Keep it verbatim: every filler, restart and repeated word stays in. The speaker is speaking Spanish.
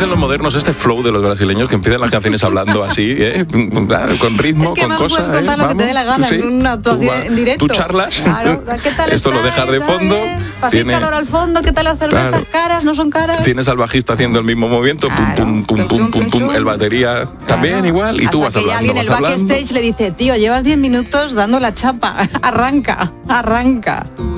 dicen los modernos, este flow de los brasileños que empiezan las canciones hablando así, ¿eh? Con ritmo, es que con cosas. Puedes contar ¿eh? lo que te dé la gana sí, en una actuación tú, en directo. Tú charlas, claro. ¿Qué tal esto está? lo dejas de fondo. Pasé calor al fondo, ¿qué tal las cervezas? Claro. ¿Caras? ¿No son caras? Tienes al bajista haciendo el mismo movimiento, claro. pum, pum, pum, pum, pum, pum, el batería claro. también igual, y hasta tú vas que hablando. Ya alguien en el backstage le dice, tío, llevas diez minutos dando la chapa, arranca, arranca.